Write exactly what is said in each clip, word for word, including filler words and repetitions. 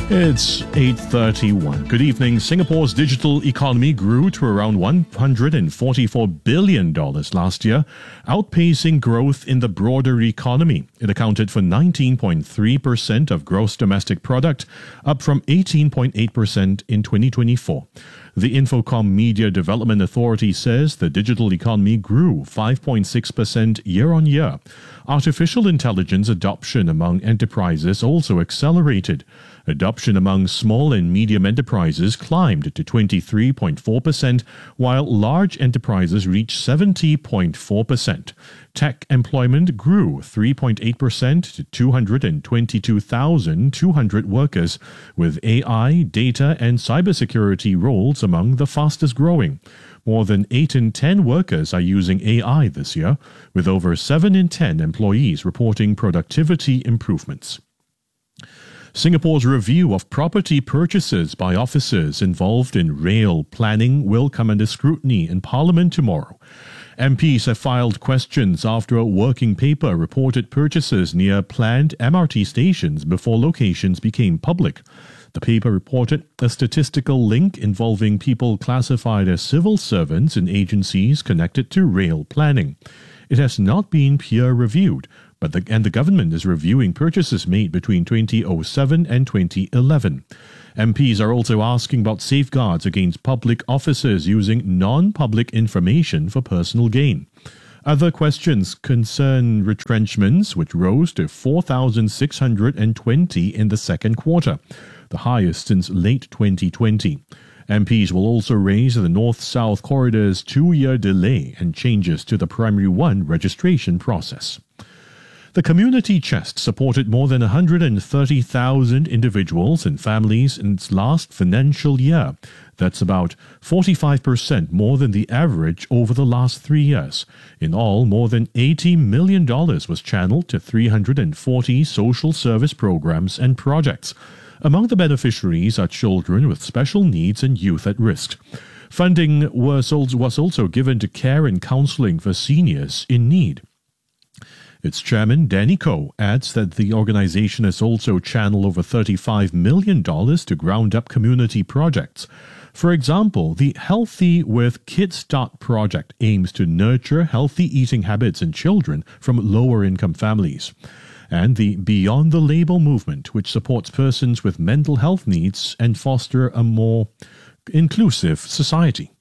It's eight thirty-one. Good evening. Singapore's digital economy grew to around one hundred forty-four billion dollars last year, outpacing growth in the broader economy. It accounted for nineteen point three percent of gross domestic product, up from eighteen point eight percent in twenty twenty-four. The Infocom Media Development Authority says the digital economy grew five point six percent year-on-year. Artificial intelligence adoption among enterprises also accelerated. Adoption among small and medium enterprises climbed to twenty-three point four percent, while large enterprises reached seventy point four percent. Tech employment grew three point eight percent to two hundred twenty-two thousand two hundred workers, with A I, data and cybersecurity roles among the fastest growing. More than eight in ten workers are using A I this year, with over seven in ten employees reporting productivity improvements. Singapore's review of property purchases by officers involved in rail planning will come under scrutiny in Parliament tomorrow. M Ps have filed questions after a working paper reported purchases near planned M R T stations before locations became public. The paper reported a statistical link involving people classified as civil servants in agencies connected to rail planning. It has not been peer-reviewed, but the, and the government is reviewing purchases made between twenty oh seven and twenty eleven. M Ps are also asking about safeguards against public officers using non-public information for personal gain. Other questions concern retrenchments, which rose to four thousand six hundred twenty in the second quarter, the highest since late twenty twenty. M Ps will also raise the North-South Corridor's two-year delay and changes to the Primary one registration process. The Community Chest supported more than one hundred thirty thousand individuals and families in its last financial year. That's about forty-five percent more than the average over the last three years. In all, more than eighty million dollars was channeled to three hundred forty social service programs and projects. Among the beneficiaries are children with special needs and youth at risk. Funding was also given to care and counselling for seniors in need. Its chairman, Danny Koh, adds that the organization has also channeled over thirty-five million dollars to ground-up community projects. For example, the Healthy with Kids Start project aims to nurture healthy eating habits in children from lower-income families. And the Beyond the Label movement, which supports persons with mental health needs and foster a more inclusive society.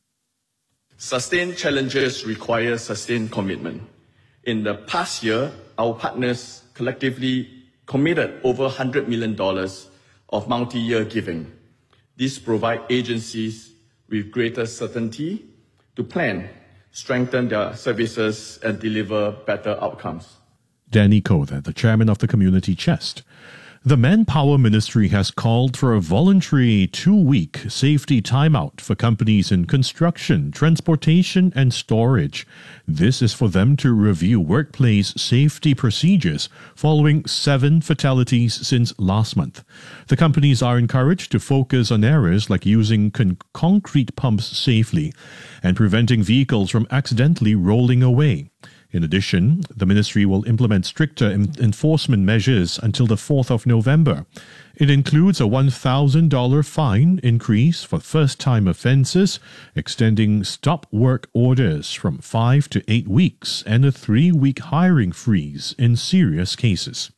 Sustained challenges require sustained commitment. In the past year, our partners collectively committed over one hundred million dollars of multi-year giving. This provides agencies with greater certainty to plan, strengthen their services, and deliver better outcomes. Danny Koh, the chairman of the Community Chest. The Manpower Ministry has called for a voluntary two-week safety timeout for companies in construction, transportation and storage. This is for them to review workplace safety procedures following seven fatalities since last month. The companies are encouraged to focus on areas like using con- concrete pumps safely and preventing vehicles from accidentally rolling away. In addition, the ministry will implement stricter en- enforcement measures until the fourth of November. It includes a one thousand dollars fine increase for first-time offences, extending stop work orders from five to eight weeks, and a three-week hiring freeze in serious cases.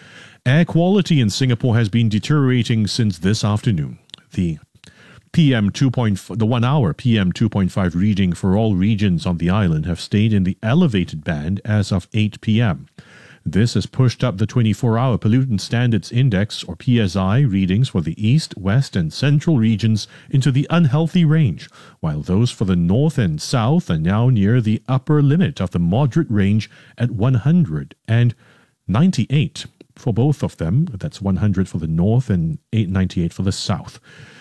Air quality in Singapore has been deteriorating since this afternoon. The P M two point five, the one-hour P M two point five reading for all regions on the island have stayed in the elevated band as of eight p.m. This has pushed up the twenty-four hour Pollutant Standards Index, or P S I, readings for the east, west and central regions into the unhealthy range, while those for the north and south are now near the upper limit of the moderate range at one hundred and ninety-eight for both of them. That's one hundred for the north and eight ninety-eight for the south.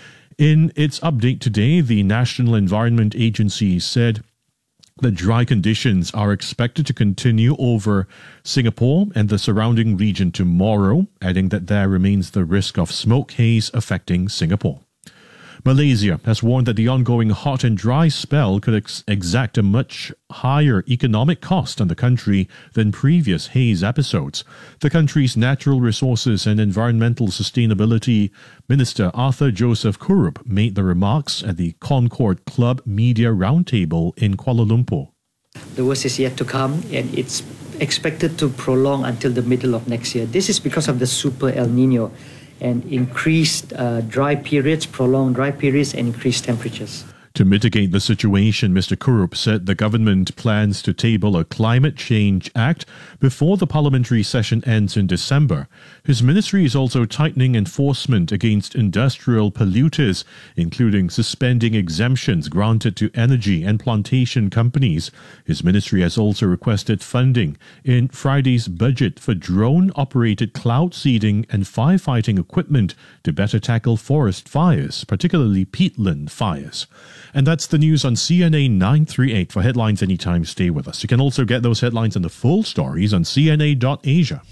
In its update today, the National Environment Agency said the dry conditions are expected to continue over Singapore and the surrounding region tomorrow, adding that there remains the risk of smoke haze affecting Singapore. Malaysia has warned that the ongoing hot and dry spell could ex- exact a much higher economic cost on the country than previous haze episodes. The country's Natural Resources and Environmental Sustainability Minister Arthur Joseph Kurup made the remarks at the Concord Club Media Roundtable in Kuala Lumpur. The worst is yet to come, and it's expected to prolong until the middle of next year. This is because of the Super El Nino and increased uh, dry periods, prolonged dry periods, and increased temperatures. To mitigate the situation, Mister Kurup said the government plans to table a Climate Change Act before the parliamentary session ends in December. His ministry is also tightening enforcement against industrial polluters, including suspending exemptions granted to energy and plantation companies. His ministry has also requested funding in Friday's budget for drone-operated cloud seeding and firefighting equipment to better tackle forest fires, particularly peatland fires. And that's the news on C N A nine thirty-eight. For headlines anytime, stay with us. You can also get those headlines and the full stories on C N A dot asia.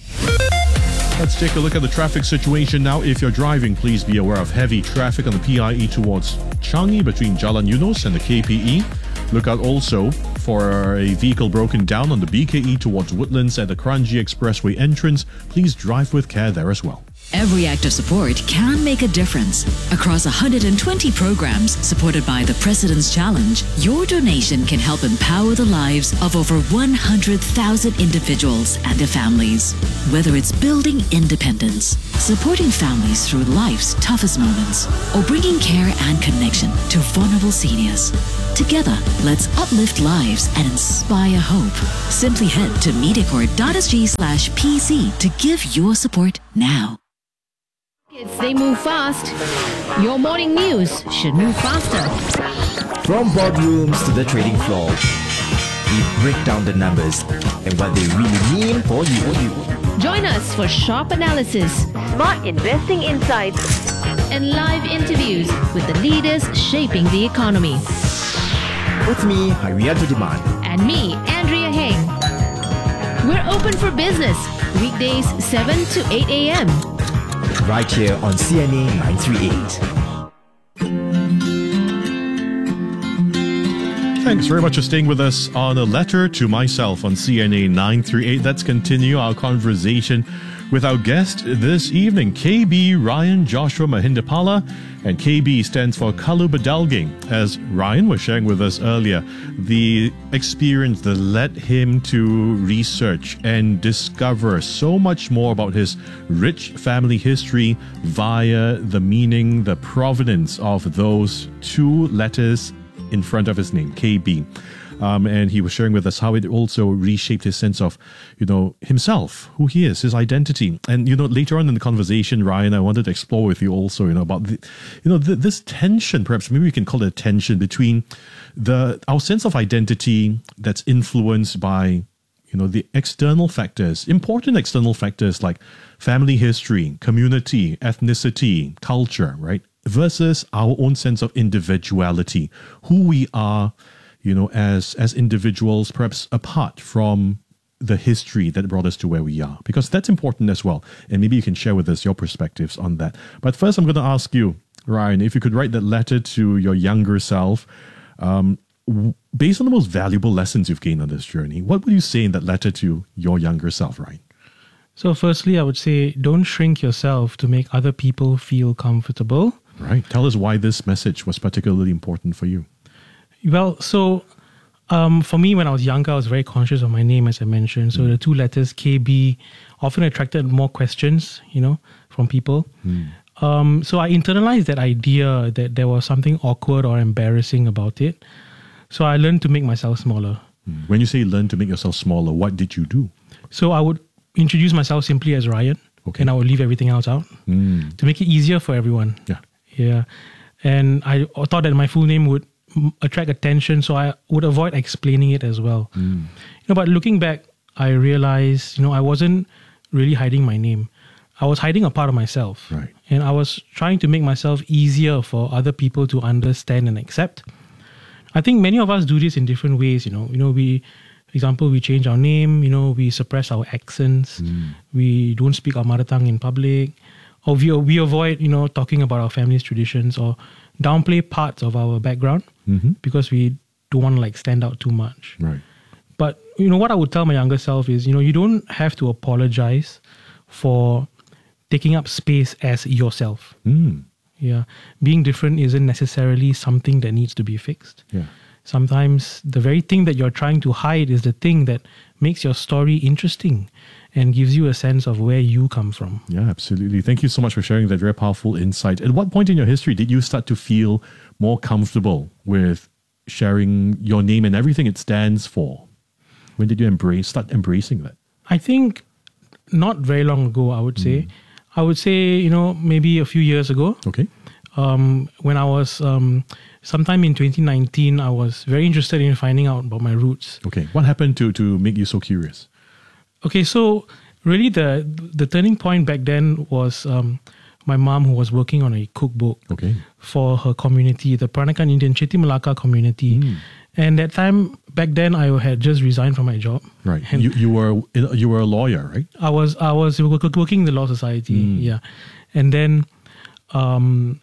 Let's take a look at the traffic situation now. If you're driving, please be aware of heavy traffic on the P I E towards Changi between Jalan Eunos and the K P E. Look out also for a vehicle broken down on the B K E towards Woodlands at the Kranji Expressway entrance. Please drive with care there as well. Every act of support can make a difference. Across one hundred twenty programs supported by the President's Challenge, your donation can help empower the lives of over one hundred thousand individuals and their families. Whether it's building independence, supporting families through life's toughest moments, or bringing care and connection to vulnerable seniors. Together, let's uplift lives and inspire hope. Simply head to MediaCorp.sg slash PC to give your support now. Kids, they move fast. Your morning news should move faster. From boardrooms to the trading floor, we break down the numbers and what they really mean for you. Join us for sharp analysis, smart investing insights, and live interviews with the leaders shaping the economy. With me, Harianto Demand. And me, Andrea Heng. We're open for business, weekdays seven to eight a.m. right here on C N A nine thirty-eight. Thanks very much for staying with us on A Letter to Myself on C N A nine thirty-eight. Let's continue our conversation with our guest this evening, K B Ryan Joshua Mahindapala, and K B stands for Kalu Badalging. As Ryan was sharing with us earlier, the experience that led him to research and discover so much more about his rich family history via the meaning, the provenance of those two letters in front of his name, K B. Um, and he was sharing with us how it also reshaped his sense of, you know, himself, who he is, his identity. And, you know, later on in the conversation, Ryan, I wanted to explore with you also, you know, about, the, you know, the, this tension, perhaps maybe we can call it a tension between the our sense of identity that's influenced by, you know, the external factors, important external factors like family history, community, ethnicity, culture, right? Versus our own sense of individuality, who we are, you know, as as individuals, perhaps apart from the history that brought us to where we are, because that's important as well. And maybe you can share with us your perspectives on that. But first, I'm going to ask you, Ryan, if you could write that letter to your younger self, um, based on the most valuable lessons you've gained on this journey, what would you say in that letter to your younger self, Ryan? So firstly, I would say don't shrink yourself to make other people feel comfortable. Right. Tell us why this message was particularly important for you. Well, so um, for me, when I was younger, I was very conscious of my name, as I mentioned. So mm. the two letters K B often attracted more questions, you know, from people. Mm. Um, so I internalized that idea that there was something awkward or embarrassing about it. So I learned to make myself smaller. Mm. When you say learn to make yourself smaller, what did you do? So I would introduce myself simply as Ryan, okay, and I would leave everything else out mm. to make it easier for everyone. Yeah. Yeah. And I thought that my full name would attract attention, so I would avoid explaining it as well. Mm. You know, but looking back, I realized, you know, I wasn't really hiding my name. I was hiding a part of myself. Right. And I was trying to make myself easier for other people to understand and accept. I think many of us do this in different ways, you know. You know, we, for example, we change our name, you know, we suppress our accents, mm. we don't speak our mother tongue in public, or we, we avoid, you know, talking about our family's traditions, or downplay parts of our background Mm-hmm. because we don't want to like stand out too much. Right. But you know what I would tell my younger self is, you know, you don't have to apologize for taking up space as yourself. Mm. Yeah. Being different isn't necessarily something that needs to be fixed. Yeah. Sometimes the very thing that you're trying to hide is the thing that makes your story interesting and gives you a sense of where you come from. Yeah, absolutely. Thank you so much for sharing that very powerful insight. At what point in your history did you start to feel more comfortable with sharing your name and everything it stands for? When did you embrace, start embracing that? I think not very long ago, I would say. I would say, you know, maybe a few years ago. Okay. Um, when I was, um, sometime in twenty nineteen, I was very interested in finding out about my roots. Okay. What happened to, to make you so curious? Okay, so really the the turning point back then was um, my mom, who was working on a cookbook Okay. for her community, the Peranakan Indian Chetty Malacca community. Mm. And that time, back then, I had just resigned from my job. Right. And You you were you were a lawyer, right? I was I was working in the Law Society, Mm. yeah. And then, um,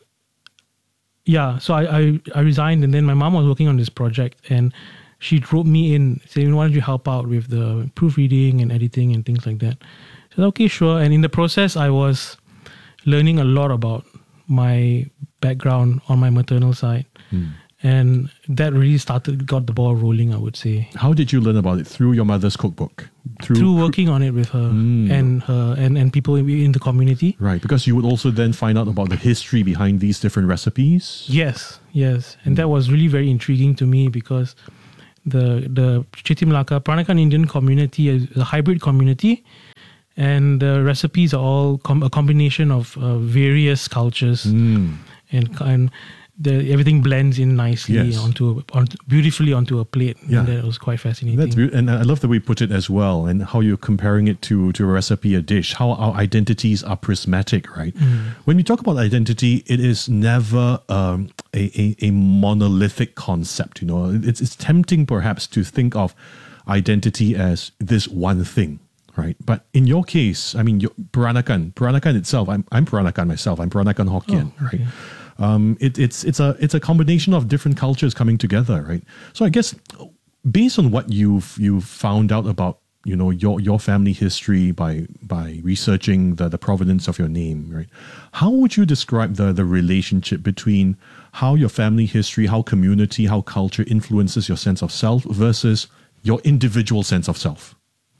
yeah, so I, I, I resigned, and then my mom was working on this project, and she wrote me in saying, why don't you help out with the proofreading and editing and things like that. So I said, okay, sure. And in the process, I was learning a lot about my background on my maternal side. Mm. And that really started, got the ball rolling, I would say. How did you learn about it? Through your mother's cookbook? Through working on it with her Mm. and her and, and people in, in the community. Right, because you would also then find out about the history behind these different recipes. Yes, yes. And that was really very intriguing to me because the the Chetty Malacca Peranakan Indian community is a hybrid community, and the recipes are all com- a combination of uh, various cultures, Mm. and and the, everything blends in nicely Yes. onto, a, onto beautifully onto a plate. Yeah. And that was quite fascinating. That's beautiful. And I love the way you put it as well, and how you're comparing it to, to a recipe, a dish, how our identities are prismatic, right? When we talk about identity, it is never um, a, a, a monolithic concept. You know, it's, it's tempting perhaps to think of identity as this one thing, right? But in your case, I mean, you're Peranakan, Peranakan itself, I'm, I'm Peranakan myself, I'm Peranakan Hokkien, Oh, okay. right? Um, it, it's it's a it's a combination of different cultures coming together, right? So I guess based on what you've you've found out about, you know, your your family history by by researching the, the provenance of your name, right? How would you describe the the relationship between how your family history, how community, how culture influences your sense of self versus your individual sense of self?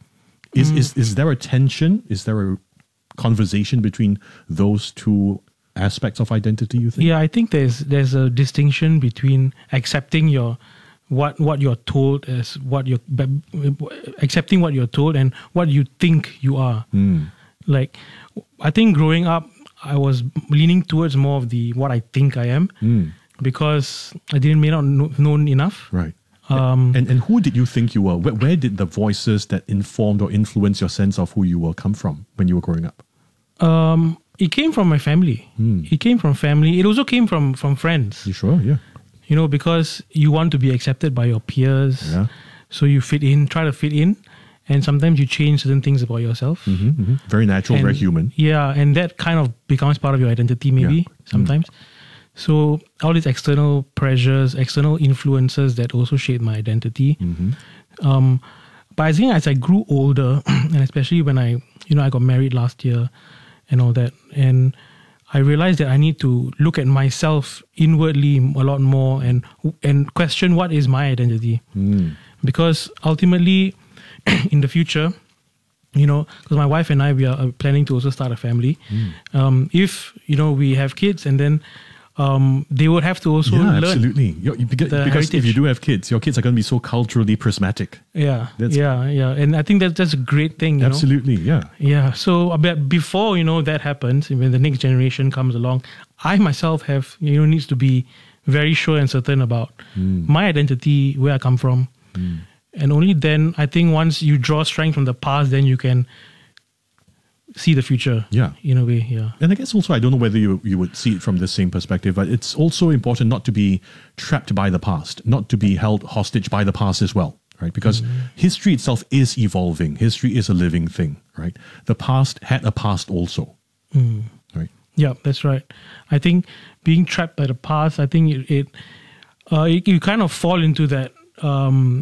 Is is is there a tension? Is there a conversation between those two aspects of identity, you think? Yeah, I think there's there's a distinction between accepting your what what you're told as what you're accepting what you're told and what you think you are. Mm. Like, I think growing up, I was leaning towards more of the what I think I am Mm. because I didn't may not know, known enough. Right. Um, and and who did you think you were? Where, where did the voices that informed or influenced your sense of who you were come from when you were growing up? um, it came from my family. Mm. It came from family. It also came from from friends. You sure? Yeah. You know, because you want to be accepted by your peers. Yeah. So you fit in, try to fit in, and sometimes you change certain things about yourself. Mm-hmm, mm-hmm. Very natural, And- very human. Yeah, and that kind of becomes part of your identity maybe Yeah. sometimes. So all these external pressures, external influences that also shape my identity. Mm-hmm. Um, but I think as I grew older, and especially when I, you know, I got married last year and all that, and I realized that I need to look at myself inwardly a lot more and and question what is my identity. Mm. Because ultimately, in the future, you know, because my wife and I, we are planning to also start a family. Mm. Um, if, you know, we have kids, and then um, they would have to also Yeah, learn. absolutely. You're- you- because the because if heritage. you do have kids, your kids are going to be so culturally prismatic. Yeah, That's- yeah, yeah. And I think that that's a great thing, you know. Absolutely, yeah. Yeah. So, but before, you know, that happens, when the next generation comes along, I myself have, you know, needs to be very sure and certain about my identity, where I come from. Mm. And only then, I think once you draw strength from the past, then you can see the future. Yeah. In a way, yeah. And I guess also, I don't know whether you you would see it from the same perspective, but it's also important not to be trapped by the past, not to be held hostage by the past as well, right? Because history itself is evolving. History is a living thing, right? The past had a past also, Mm. right? Yeah, that's right. I think being trapped by the past, I think it, it, uh, it you kind of fall into that um,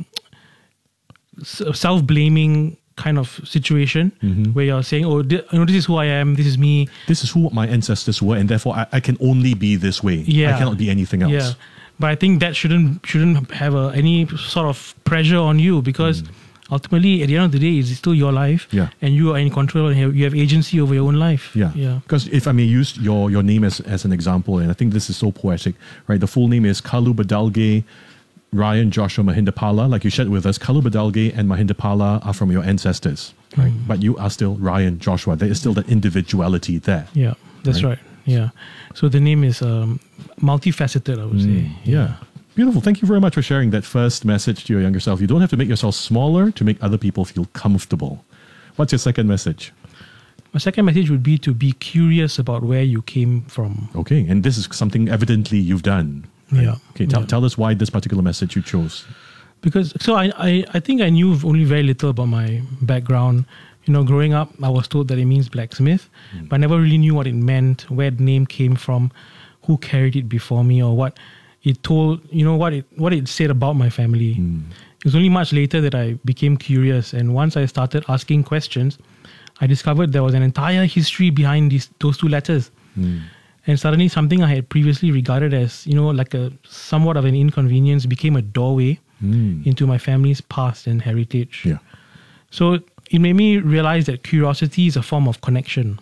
self-blaming kind of situation Mm-hmm. where you're saying, "Oh, thi- you know, this is who I am. This is me." This is who my ancestors were, and therefore I, I can only be this way. Yeah. I cannot be anything else. Yeah, but I think that shouldn't shouldn't have a, any sort of pressure on you, because ultimately, at the end of the day, it's still your life, Yeah. and you are in control and you have- you have agency over your own life. Yeah. yeah, Because if I may use your, your name as, as an example, and I think this is so poetic, right? The full name is Kalu Badalge Ryan Joshua Mahindapala. Like you shared with us, Kalu Badalge and Mahindapala are from your ancestors, right? But you are still Ryan Joshua. There is still that individuality there. yeah. That's Right. right. Yeah. So the name is um, multifaceted, I would say. Yeah. Beautiful. Thank you very much for sharing that first message to your younger self. You don't have to make yourself smaller to make other people feel comfortable. What's your second message? My second message would be to be curious about where you came from. Okay. And this is something evidently you've done. right? Yeah. Okay. Tell, Yeah. tell us why this particular message you chose. Because so I, I, I think I knew only very little about my background. You know, growing up, I was told that it means blacksmith, but I never really knew what it meant, where the name came from, who carried it before me, or what it told, you know, what it what it said about my family. It was only much later that I became curious, and once I started asking questions, I discovered there was an entire history behind these those two letters. And suddenly something I had previously regarded as, you know, like a somewhat of an inconvenience became a doorway into my family's past and heritage. Yeah. So it made me realize that curiosity is a form of connection.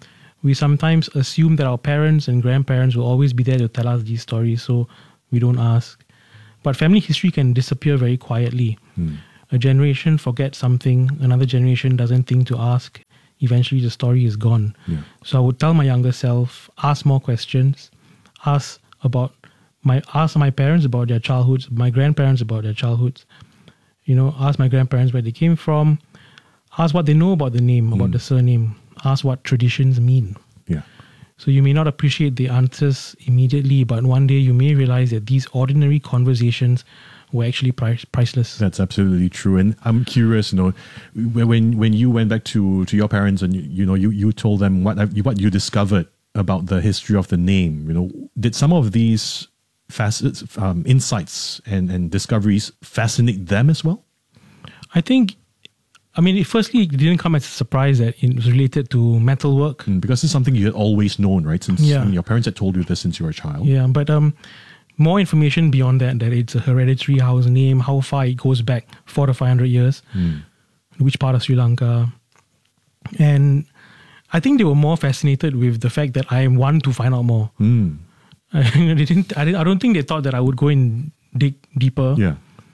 We sometimes assume that our parents and grandparents will always be there to tell us these stories, so we don't ask. But family history can disappear very quietly. A generation forgets something, another generation doesn't think to ask. Eventually, the story is gone. Yeah. So I would tell my younger self, ask more questions, ask about my ask my parents about their childhoods, my grandparents about their childhoods. You know, ask my grandparents where they came from, ask what they know about the name, about the surname, ask what traditions mean. Yeah. So you may not appreciate the answers immediately, but one day you may realize that these ordinary conversations were actually price, priceless. That's absolutely true. And I'm curious, you know, when when you went back to, to your parents and, you, you know, you, you told them what what you discovered about the history of the name, you know, did some of these facets, um, insights and, and discoveries fascinate them as well? I think, I mean, it firstly, it didn't come as a surprise that it was related to metalwork. Mm, because it's something you had always known, right? Since Yeah. I mean, your parents had told you this since you were a child. Yeah, but um, more information beyond that, that it's a hereditary house name, how far it goes back, four to five hundred years, which part of Sri Lanka. And I think they were more fascinated with the fact that I want to find out more. Mm. they didn't, I, didn't, I don't think they thought that I would go and dig deeper. Yeah.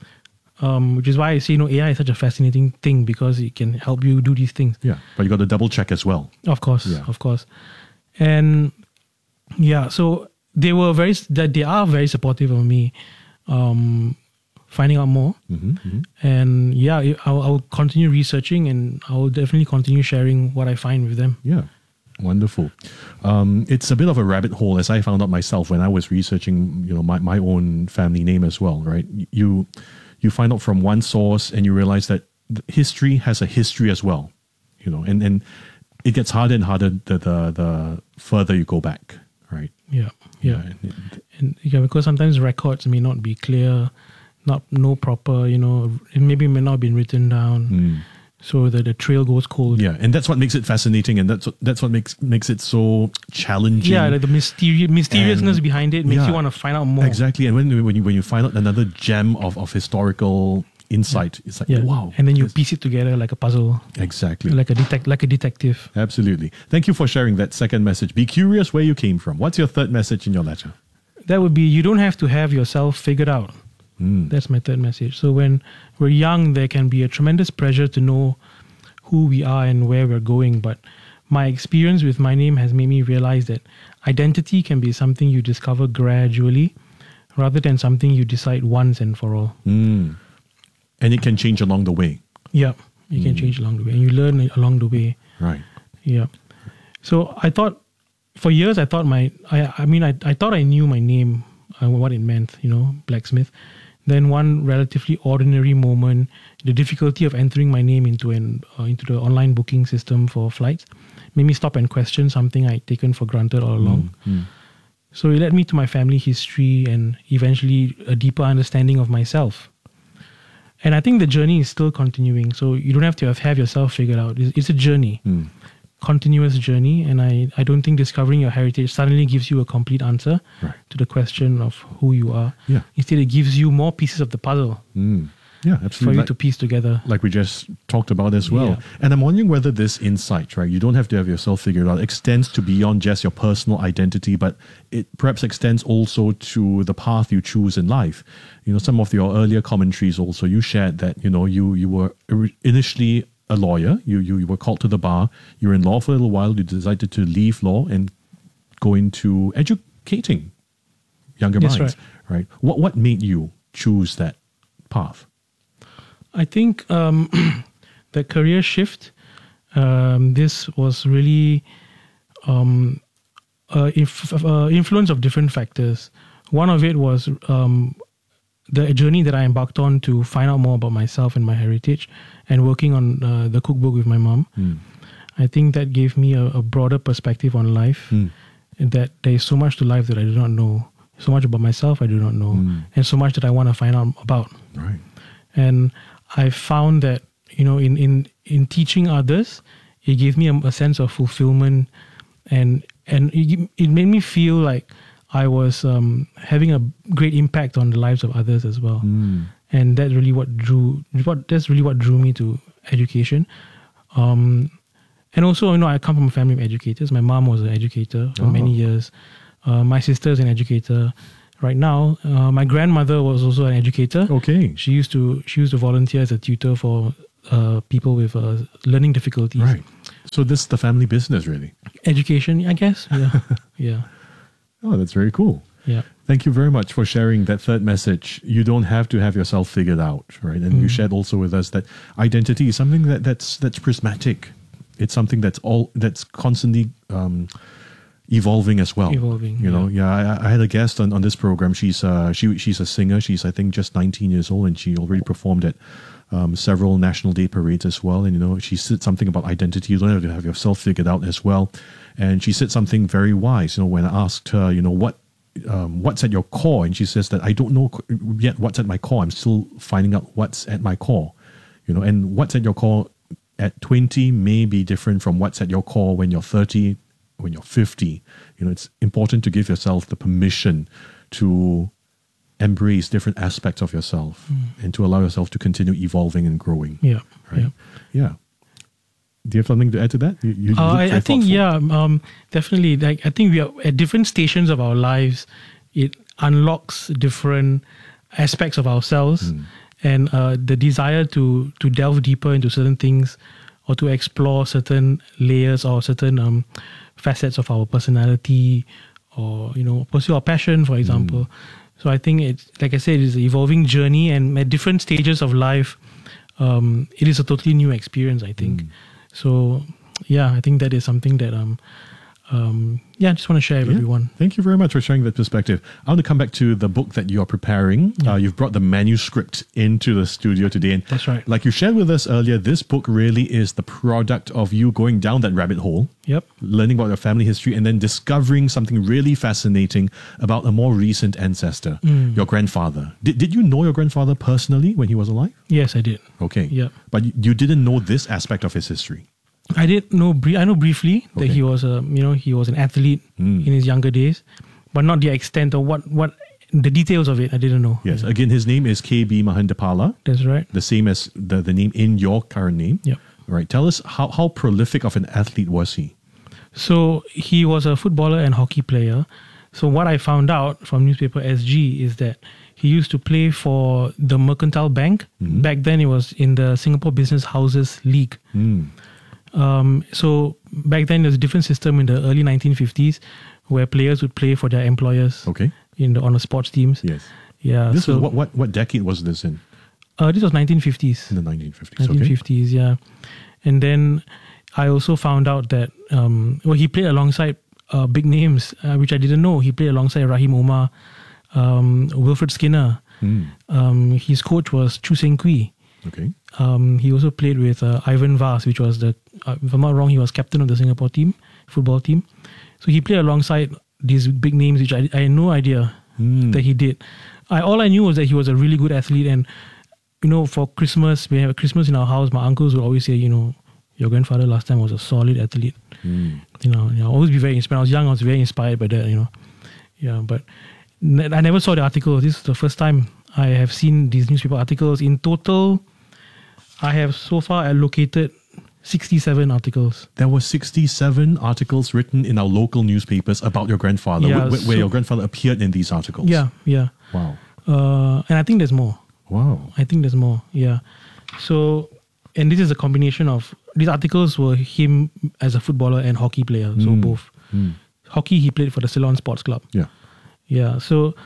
Um, which is why I say, you know, A I is such a fascinating thing because it can help you do these things. Yeah. But you got to double check as well. Of course, Yeah. of course. And yeah, so they were very, that they are very supportive of me um, finding out more. Mm-hmm, And yeah, I'll, I'll continue researching and I'll definitely continue sharing what I find with them. Yeah. Wonderful. Um, it's a bit of a rabbit hole, as I found out myself when I was researching, you know, my, my own family name as well, right? You you find out from one source and you realize that history has a history as well, you know, and, and it gets harder and harder the, the, the further you go back, right? Yeah, yeah. and- And yeah, because sometimes records may not be clear, not no proper, you know, it maybe may not have been written down. So that the trail goes cold. Yeah, and that's what makes it fascinating, and that's what, that's what makes makes it so challenging. Yeah, like the mysteri- mysteriousness And- behind it makes yeah, you want to find out more. Exactly, and when when you when you find out another gem of, of historical insight, it's like, Yeah. wow. And then you Yes. piece it together like a puzzle, Exactly. like a detect, like a detective. Absolutely. Thank you for sharing that second message. Be curious where you came from. What's your third message in your letter? That would be, you don't have to have yourself figured out. That's my third message. So when we're young, there can be a tremendous pressure to know who we are and where we're going. But my experience with my name has made me realize that identity can be something you discover gradually rather than something you decide once and for all. Mm. And it can change along the way. Yeah, you can change along the way and you learn it along the way. Right. Yeah. So I thought, for years, I thought my, I, I mean, I, I thought I knew my name, uh, what it meant, you know, blacksmith. Then one relatively ordinary moment, the difficulty of entering my name into an uh, into the online booking system for flights made me stop and question something I'd taken for granted all along. Mm. So it led me to my family history and eventually a deeper understanding of myself. And I think the journey is still continuing. So you don't have to have, have yourself figured out. It's, it's a journey, Mm. continuous journey. And I, I don't think discovering your heritage suddenly gives you a complete answer Right. to the question of who you are. Yeah. Instead, it gives you more pieces of the puzzle Mm. Yeah, for absolutely. you Like- to piece together. like we just talked about as well. Yeah. And I'm wondering whether this insight, right, you don't have to have yourself figured out, extends to beyond just your personal identity, but it perhaps extends also to the path you choose in life. You know, some of your earlier commentaries also, you shared that, you know, you, you were initially a lawyer, you, you, you were called to the bar, you were in law for a little while, you decided to leave law and go into educating younger That's minds, right. right? What, what made you choose that path? I think um, the career shift, um, this was really um, uh, inf- uh, influence of different factors. One of it was um, the journey that I embarked on to find out more about myself and my heritage, and working on uh, the cookbook with my mom. Mm. I think that gave me a, a broader perspective on life, Mm. and that there is so much to life that I do not know, so much about myself I do not know, Mm. and so much that I want to find out about. Right. And I found that, you know, in, in, in teaching others, it gave me a, a sense of fulfillment, and and it, it made me feel like I was um, having a great impact on the lives of others as well. Mm. And that's really what drew what that's really what drew me to education. Um, and also, you know, I come from a family of educators. My mom was an educator for Oh. many years. Uh, my sister is an educator right now. Uh, my grandmother was also an educator. Okay. She used to she used to volunteer as a tutor for uh, people with uh, learning difficulties. Right. So this is the family business, really. Education, I guess. Yeah, yeah, Oh, that's very cool. yeah. Thank you very much for sharing that third message. You don't have to have yourself figured out, right? And you shared also with us that identity is something that, that's that's prismatic. It's something that's all that's constantly um, evolving as well. Evolving, you know. yeah. Yeah, I, I had a guest on, on this program. She's uh, she she's a singer. She's I think just nineteen years old, and she already performed at um, several National Day parades as well. And you know, she said something about identity. You don't have to have yourself figured out as well. And she said something very wise. You know, when I asked her, you know, what um, what's at your core, and she says that I don't know yet what's at my core. I'm still finding out what's at my core. You know, and what's at your core at twenty may be different from what's at your core when you're thirty, when you're fifty. You know, it's important to give yourself the permission to embrace different aspects of yourself and to allow yourself to continue evolving and growing. Yeah, Right? yeah. Yeah. Do you have something to add to that? You, you Uh, look I, very I think thoughtful. yeah, um, definitely. Like I think we are at different stations of our lives. It unlocks different aspects of ourselves, and uh, the desire to to delve deeper into certain things, or to explore certain layers or certain um, facets of our personality, or you know, pursue our passion, for example. So I think it's like I said, it's an evolving journey, and at different stages of life, um, it is a totally new experience, I think. So yeah, I think that is something that um um yeah, I just want to share with Yeah. everyone. Thank you very much for sharing that perspective. I want to come back to the book that you're preparing. Uh, you've brought the manuscript into the studio today. And That's right. like you shared with us earlier, this book really is the product of you going down that rabbit hole, Yep. learning about your family history, and then discovering something really fascinating about a more recent ancestor, Mm. your grandfather. Did, did you know your grandfather personally when he was alive? Yes, I did. Okay. Yeah. But you, you didn't know this aspect of his history. I did know. Bri- I know briefly that Okay. he was a you know he was an athlete Mm. in his younger days, but not the extent of what what the details of it. I didn't know. Yes. Again, his name is K B Mahandapala, That's right. the same as the, the name in your current name. Yep. Right. Tell us how, how prolific of an athlete was he? So he was a footballer and hockey player. So what I found out from newspaper S G is that he used to play for the Mercantile Bank. Back then it was in the Singapore Business Houses League. Mm. Um, so back then there's a different system in the early nineteen fifties where players would play for their employers Okay. in the on the sports teams. Yes. Yeah. This so was what, what what decade was this in? uh, this was nineteen fifties. In the nineteen fifties. nineteen Okay. fifties, yeah. And then I also found out that um, well, he played alongside uh, big names, uh, which I didn't know. He played alongside Rahim Omar, um, Wilfred Skinner. Mm. Um, his coach was Choo Seng Kwee. Okay. Um, he also played with uh, Ivan Vaz, which was the, uh, if I'm not wrong, he was captain of the Singapore team, football team. So he played alongside these big names, which I, I had no idea mm. that he did. I all I knew was that he was a really good athlete, and you know, for Christmas, we have Christmas in our house. My uncles would always say, you know, your grandfather last time was a solid athlete. Mm. You know, you know, always be very inspired. When I was young, I was very inspired by that. You know, yeah. But I never saw the article. This is the first time I have seen these newspaper articles. In total, I have so far allocated sixty-seven articles. There were sixty-seven articles written in our local newspapers about your grandfather, yeah, wh- where so, your grandfather appeared in these articles. Yeah, yeah. Wow. Uh, and I think there's more. Wow. I think there's more, yeah. So, and this is a combination of, these articles were him as a footballer and hockey player, so mm. both. Mm. Hockey, he played for the Ceylon Sports Club. Yeah. Yeah, so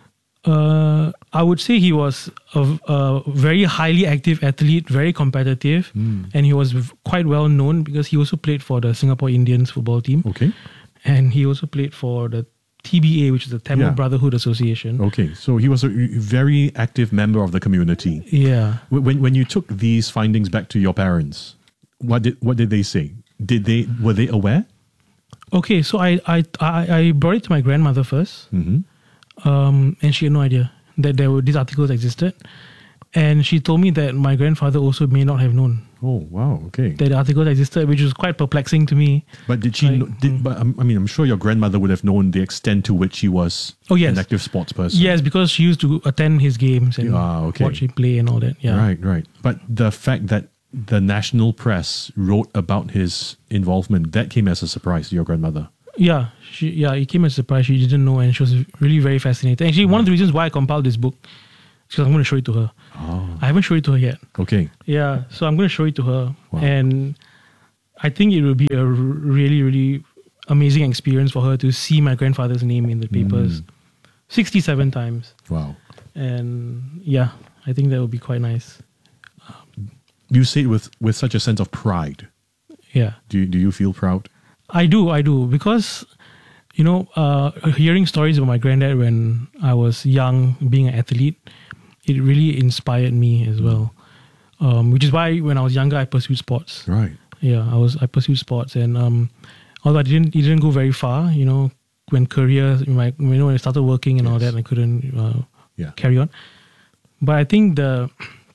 uh, I would say he was a, a very highly active athlete, very competitive, mm. and he was v- quite well known because he also played for the Singapore Indians football team. Okay. And he also played for the T B A, which is the Tamil Yeah. Brotherhood Association. Okay, so he was a very active member of the community. Yeah. When when you took these findings back to your parents, what did what did they say? Did they were they aware? Okay, so I I I, I brought it to my grandmother first, Mm-hmm. um, and she had no idea that there were these articles existed, and she told me that my grandfather also may not have known Oh wow, okay. that the articles existed, which was quite perplexing to me. But did she? Like, know, did, mm. but um, I mean, I'm sure your grandmother would have known the extent to which he was Oh, yes. an active sports person. Yes, because she used to attend his games and Ah, okay. watch him play and all that. Yeah, Right, right. But the fact that the national press wrote about his involvement, that came as a surprise to your grandmother. yeah, she yeah, it came as a surprise. She didn't know, and she was really very fascinated. Actually, one of the reasons why I compiled this book, because I'm going to show it to her. Oh. I haven't showed it to her yet. Okay. Yeah, so I'm going to show it to her, Wow. and I think it will be a r- really, really amazing experience for her to see my grandfather's name in the papers Mm. sixty-seven times. Wow. And yeah, I think that would be quite nice. You say it with, with such a sense of pride. Yeah, Do you, do you feel proud? I do, I do, because you know, uh, hearing stories about my granddad when I was young, being an athlete, it really inspired me as well. Um, which is why when I was younger, I pursued sports. Right. Yeah, I was I pursued sports, and um, although I didn't, it didn't go very far. You know, when career, my, you know, when I started working and all Yes. that, I couldn't uh, Yeah. carry on. But I think the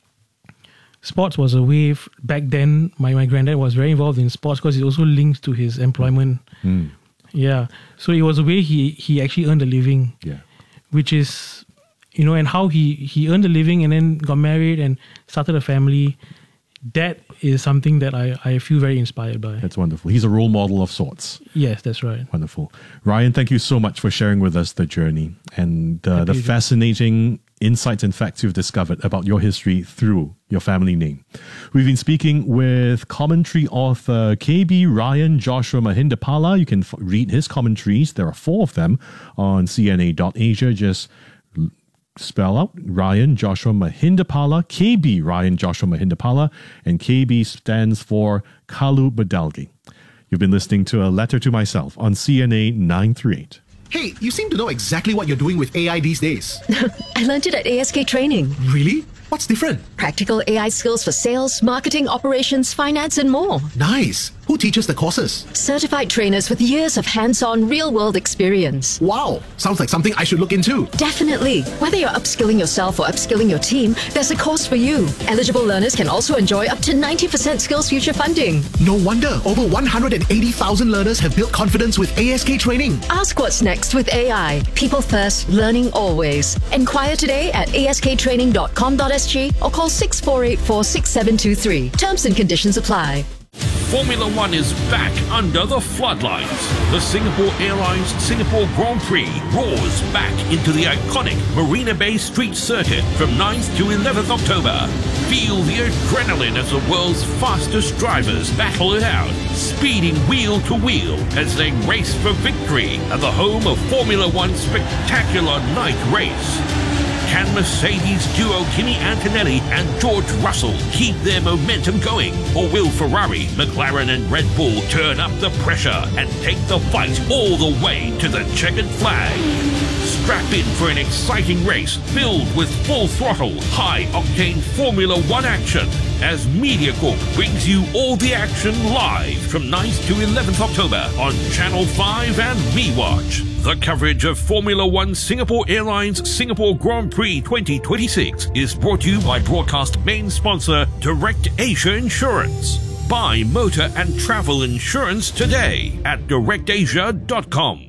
sports was a way f- back then. My my granddad was very involved in sports because it also linked to his employment. Mm. Yeah, so it was a way he he actually earned a living, Yeah. which is, you know, and how he he earned a living and then got married and started a family. That is something that I, I feel very inspired by. That's wonderful. He's a role model of sorts. Yes, that's right. Wonderful. Ryan, thank you so much for sharing with us the journey and uh, the Happy to. fascinating insights and facts you've discovered about your history through your family name. We've been speaking with commentary author K B Ryan Joshua Mahindapala. You can f- read his commentaries. There are four of them on C N A dot Asia. Just l- spell out Ryan Joshua Mahindapala, K B Ryan Joshua Mahindapala, and K B stands for Kalu Badalgi. You've been listening to A Letter to Myself on C N A nine thirty-eight. Hey, you seem to know exactly what you're doing with A I these days. I learned it at A S K Training. Really? What's different? Practical A I skills for sales, marketing, operations, finance, and more. Nice. Who teaches the courses? Certified trainers with years of hands-on real-world experience. Wow, sounds like something I should look into. Definitely. Whether you're upskilling yourself or upskilling your team, there's a course for you. Eligible learners can also enjoy up to ninety percent Skills Future funding. No wonder over one hundred eighty thousand learners have built confidence with A S K Training. Ask what's next with A I. People first, learning always. Enquire today at a s k training dot com dot s g or call six four eight four six seven two three. Terms and conditions apply. Formula One is back under the floodlights. The Singapore Airlines Singapore Grand Prix roars back into the iconic Marina Bay Street Circuit from ninth to eleventh October. Feel the adrenaline as the world's fastest drivers battle it out, speeding wheel to wheel as they race for victory at the home of Formula One's spectacular night race. Can Mercedes duo Kimi Antonelli and George Russell keep their momentum going? Or will Ferrari, McLaren and Red Bull turn up the pressure and take the fight all the way to the checkered flag? Strap in for an exciting race filled with full throttle, high-octane Formula One action. as MediaCorp brings you all the action live from ninth to eleventh October on Channel five and MeWatch. The coverage of Formula One Singapore Airlines Singapore Grand Prix twenty twenty-six is brought to you by broadcast main sponsor Direct Asia Insurance. Buy motor and travel insurance today at direct asia dot com.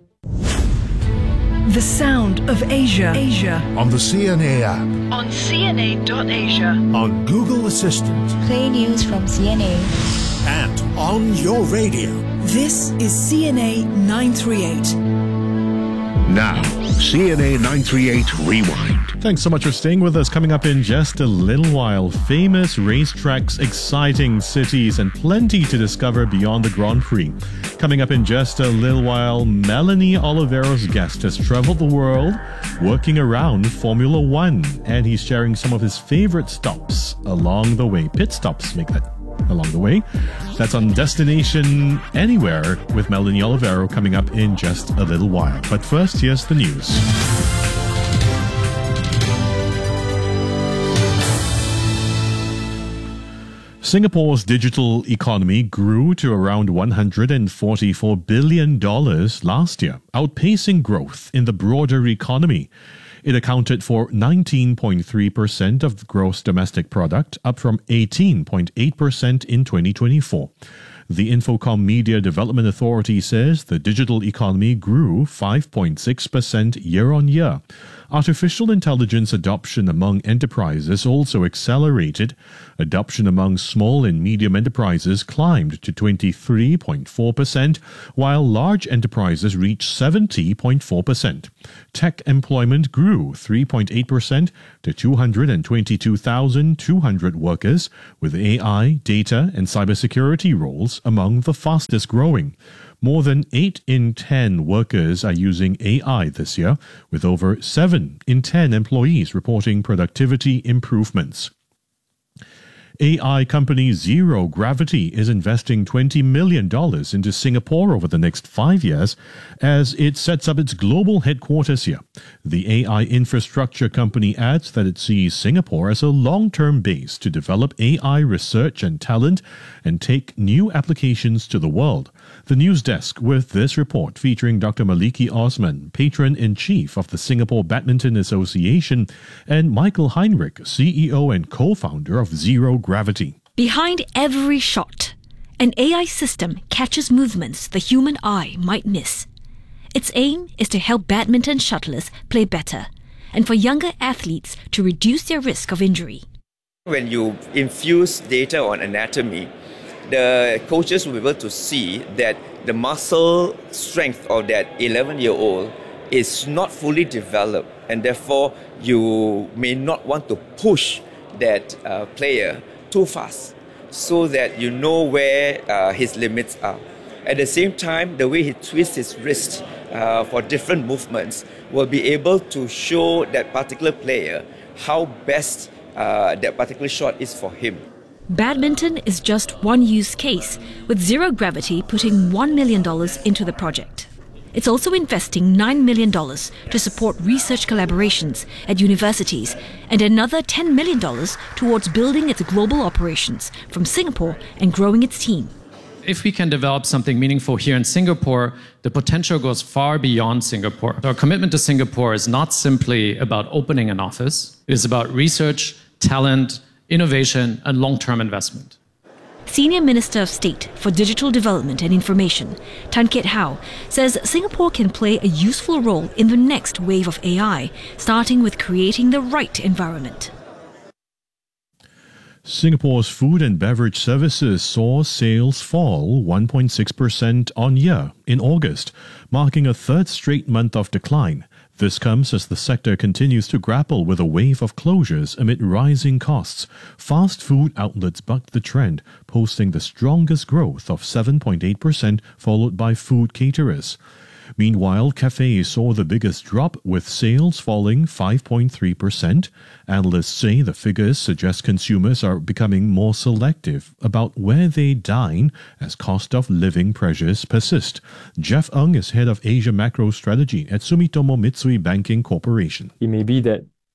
The sound of Asia. Asia. On the C N A app. On C N A dot asia. On Google Assistant. Play news from C N A. And on your radio. This is C N A nine thirty-eight. Now, C N A nine thirty-eight Rewind. Thanks so much for staying with us. Coming up in just a little while, famous racetracks, exciting cities, and plenty to discover beyond the Grand Prix. Coming up in just a little while, Melanie Olivero's guest has traveled the world working around Formula One, and he's sharing some of his favorite stops along the way. Pit stops, make that along the way. That's on Destination Anywhere with Melanie Olivero coming up in just a little while. But first, here's the news. Singapore's digital economy grew to around one hundred forty-four billion dollars last year, outpacing growth in the broader economy. It accounted for nineteen point three percent of the gross domestic product, up from eighteen point eight percent in twenty twenty-four. The Infocom Media Development Authority says the digital economy grew five point six percent year-on-year. Artificial intelligence adoption among enterprises also accelerated. Adoption among small and medium enterprises climbed to twenty-three point four percent, while large enterprises reached seventy point four percent. Tech employment grew three point eight percent to two hundred twenty-two thousand two hundred workers, with A I, data, and cybersecurity roles among the fastest growing. More than eight in ten workers are using A I this year, with over seven in ten employees reporting productivity improvements. A I company Zero Gravity is investing twenty million dollars into Singapore over the next five years as it sets up its global headquarters here. The A I infrastructure company adds that it sees Singapore as a long-term base to develop A I research and talent and take new applications to the world. The news desk with this report featuring Doctor Maliki Osman, Patron-in-Chief of the Singapore Badminton Association, and Michael Heinrich, C E O and co-founder of Zero Gravity. Behind every shot, an A I system catches movements the human eye might miss. Its aim is to help badminton shuttlers play better and for younger athletes to reduce their risk of injury. When you infuse data on anatomy, the coaches will be able to see that the muscle strength of that eleven-year-old is not fully developed, and therefore you may not want to push that uh, player too fast so that you know where uh, his limits are. At the same time, the way he twists his wrist uh, for different movements will be able to show that particular player how best uh, that particular shot is for him. Badminton is just one use case, with Zero Gravity putting one million dollars into the project. It's also investing nine million dollars to support research collaborations at universities and another ten million dollars towards building its global operations from Singapore and growing its team. If we can develop something meaningful here in Singapore, the potential goes far beyond Singapore. Our commitment to Singapore is not simply about opening an office. It is about research, talent, innovation, and long-term investment. Senior Minister of State for Digital Development and Information, Tan Kiat Hau, says Singapore can play a useful role in the next wave of A I, starting with creating the right environment. Singapore's food and beverage services saw sales fall one point six percent on year in August, marking a third straight month of decline. This comes as the sector continues to grapple with a wave of closures amid rising costs. Fast food outlets bucked the trend, posting the strongest growth of seven point eight percent, followed by food caterers. Meanwhile, cafes saw the biggest drop, with sales falling five point three percent. Analysts say the figures suggest consumers are becoming more selective about where they dine as cost of living pressures persist. Jeff Ng is head of Asia Macro Strategy at Sumitomo Mitsui Banking Corporation. It may be that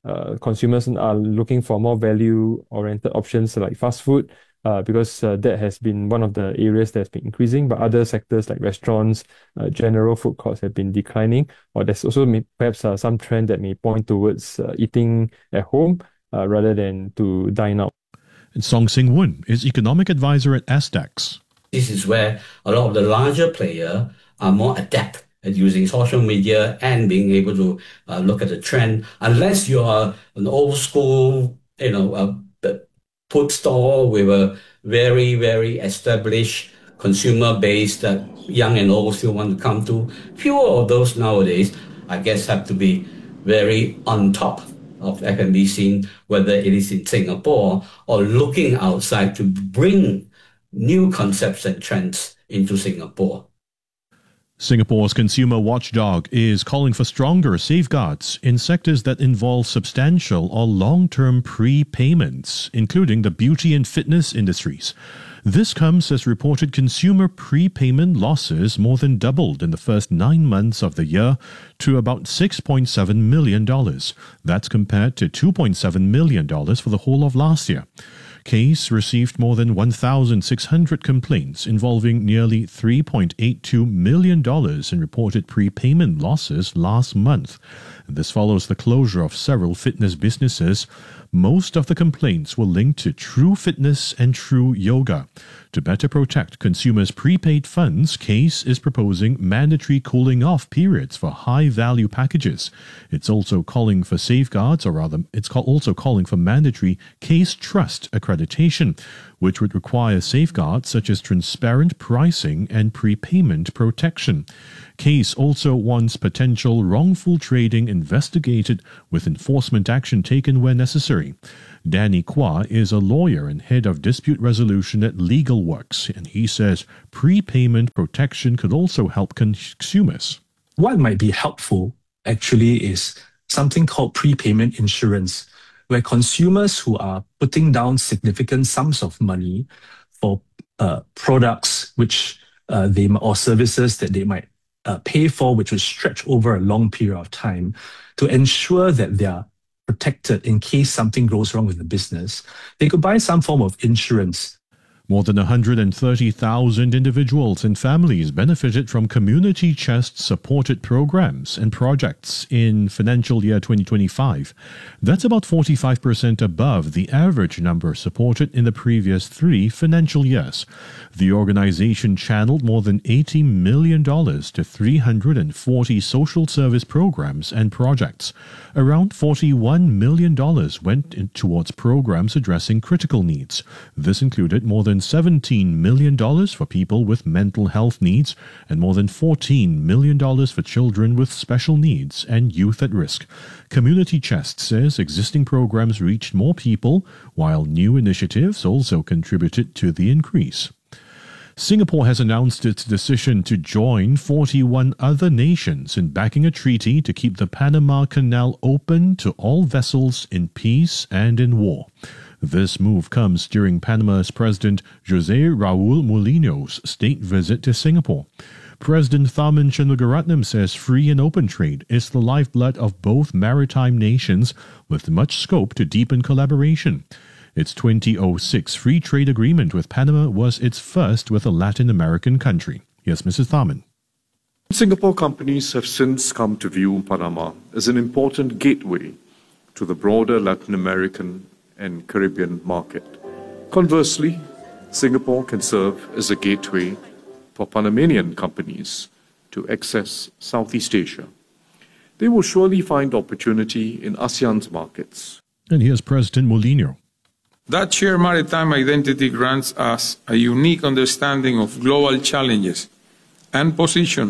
uh, consumers are looking for more value-oriented options like fast food, uh, because uh, that has been one of the areas that's been increasing, but other sectors like restaurants, uh, general food courts have been declining, or there's also may, perhaps uh, some trend that may point towards uh, eating at home uh, rather than to dine out. And Song Sing Woon is economic advisor at Astex. This is where a lot of the larger players are more adept at using social media and being able to uh, look at the trend. Unless you are an old school, you know, uh, food store with a very, very established consumer base that young and old still want to come to, fewer of those nowadays, I guess, have to be very on top of F and B scene, whether it is in Singapore or looking outside to bring new concepts and trends into Singapore. Singapore's consumer watchdog is calling for stronger safeguards in sectors that involve substantial or long-term prepayments, including the beauty and fitness industries. This comes as reported consumer prepayment losses more than doubled in the first nine months of the year to about six point seven million dollars. That's compared to two point seven million dollars for the whole of last year. Case received more than one thousand six hundred complaints involving nearly three point eight two million dollars in reported prepayment losses last month. This follows the closure of several fitness businesses. Most of the complaints were linked to True Fitness and True Yoga. To better protect consumers' prepaid funds, Case is proposing mandatory cooling off periods for high-value packages. It's also calling for safeguards, or rather, it's also calling for mandatory Case Trust accreditation, which would require safeguards such as transparent pricing and prepayment protection. Case also wants potential wrongful trading investigated with enforcement action taken where necessary. Danny Kwa is a lawyer and head of dispute resolution at Legal Works, and he says prepayment protection could also help consumers. What might be helpful actually is something called prepayment insurance, where consumers who are putting down significant sums of money for uh, products which uh, they or services that they might uh, pay for, which will stretch over a long period of time, to ensure that they are protected in case something goes wrong with the business, they could buy some form of insurance. More than one hundred thirty thousand individuals and families benefited from Community Chest supported programs and projects in financial year twenty twenty-five. That's about forty-five percent above the average number supported in the previous three financial years. The organization channeled more than eighty million dollars to three hundred forty social service programs and projects. Around forty-one million dollars went in towards programs addressing critical needs. This included more than seventeen million dollars for people with mental health needs and more than fourteen million dollars for children with special needs and youth at risk. Community Chest says existing programs reached more people, while new initiatives also contributed to the increase. Singapore has announced its decision to join forty-one other nations in backing a treaty to keep the Panama Canal open to all vessels in peace and in war. This move comes during Panama's President José Raúl Mulino's state visit to Singapore. President Tharman Shanmugaratnam says free and open trade is the lifeblood of both maritime nations, with much scope to deepen collaboration. Its twenty oh six free trade agreement with Panama was its first with a Latin American country. Yes, Missus Tharman. Singapore companies have since come to view Panama as an important gateway to the broader Latin American and Caribbean market. Conversely, Singapore can serve as a gateway for Panamanian companies to access Southeast Asia. They will surely find opportunity in ASEAN's markets. And here's President Mulino. That shared maritime identity grants us a unique understanding of global challenges and position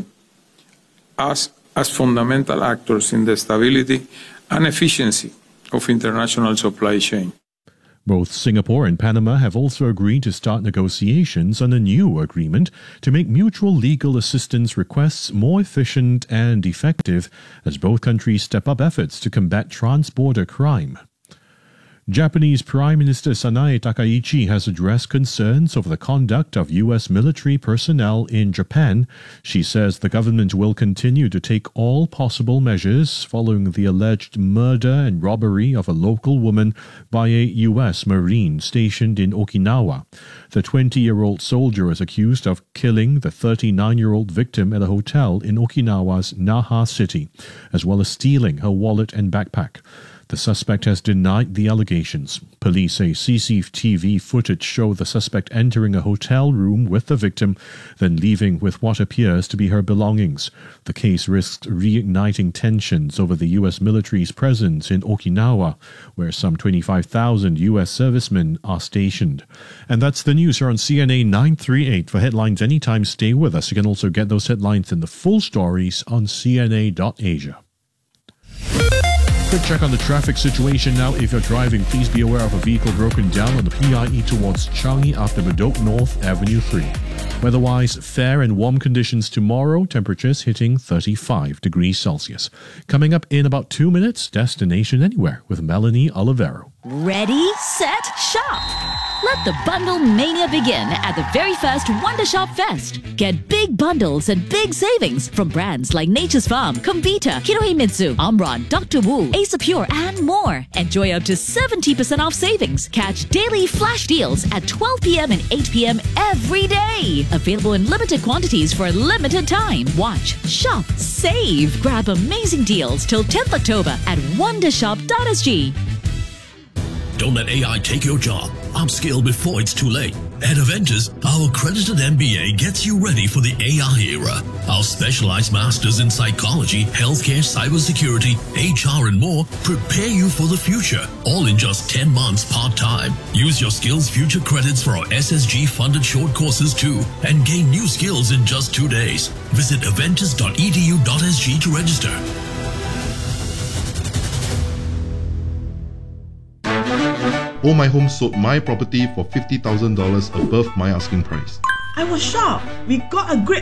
us as fundamental actors in the stability and efficiency of international supply chain. Both Singapore and Panama have also agreed to start negotiations on a new agreement to make mutual legal assistance requests more efficient and effective as both countries step up efforts to combat trans-border crime. Japanese Prime Minister Sanae Takaichi has addressed concerns over the conduct of U S military personnel in Japan. She says the government will continue to take all possible measures following the alleged murder and robbery of a local woman by a U S Marine stationed in Okinawa. The twenty-year-old soldier is accused of killing the thirty-nine-year-old victim at a hotel in Okinawa's Naha City, as well as stealing her wallet and backpack. The suspect has denied the allegations. Police say C C T V footage showed the suspect entering a hotel room with the victim, then leaving with what appears to be her belongings. The case risks reigniting tensions over the U S military's presence in Okinawa, where some twenty-five thousand U S servicemen are stationed. And that's the news here on C N A nine thirty-eight. For headlines anytime, stay with us. You can also get those headlines in the full stories on C N A dot Asia. Quick check on the traffic situation now. If you're driving, please be aware of a vehicle broken down on the P I E towards Changi after Bedok North Avenue three. Weather-wise, fair and warm conditions tomorrow, temperatures hitting thirty-five degrees Celsius. Coming up in about two minutes, Destination Anywhere with Melanie Olivero. Ready, set, shop! Let the bundle mania begin at the very first Wonder Shop Fest. Get big bundles and big savings from brands like Nature's Farm, Comvita, Kinohimitsu, Omron, Doctor Wu, Ace Pure, and more. Enjoy up to seventy percent off savings. Catch daily flash deals at twelve p.m. and eight p.m. every day. Available in limited quantities for a limited time. Watch, shop, save. Grab amazing deals till tenth October at wondershop dot s g. Don't let A I take your job. Upskill before it's too late. At Aventus, our accredited M B A gets you ready for the A I era. Our specialized masters in psychology, healthcare, cybersecurity, H R, and more prepare you for the future, all in just ten months part-time. Use your Skills Future credits for our S S G-funded short courses too, and gain new skills in just two days. Visit aventus dot e d u dot s g to register. Oh My Home sold my property for fifty thousand dollars above my asking price. I was shocked. We got a great